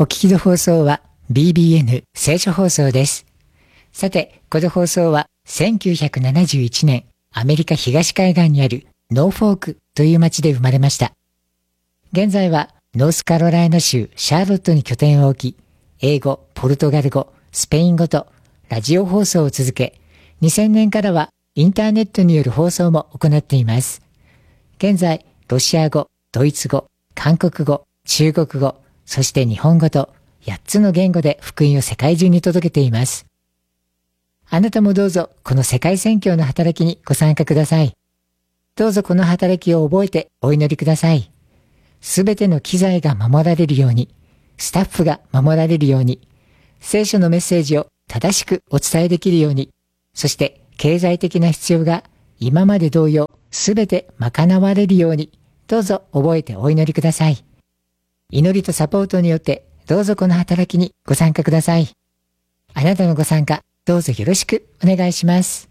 お聞きの放送は BBN 聖書放送です。さて、この放送は1971年、アメリカ東海岸にあるノーフォークという町で生まれました。現在はノースカロライナ州シャーロットに拠点を置き、英語、ポルトガル語、スペイン語とラジオ放送を続け、2000年からはインターネットによる放送も行っています。現在、ロシア語、ドイツ語、韓国語、中国語、そして日本語と8つの言語で福音を世界中に届けています。あなたもどうぞこの世界宣教の働きにご参加ください。どうぞこの働きを覚えてお祈りください。すべての機材が守られるように、スタッフが守られるように、聖書のメッセージを正しくお伝えできるように、そして経済的な必要が今まで同様すべて賄われるように、どうぞ覚えてお祈りください。祈りとサポートによってどうぞこの働きにご参加ください。あなたのご参加どうぞよろしくお願いします。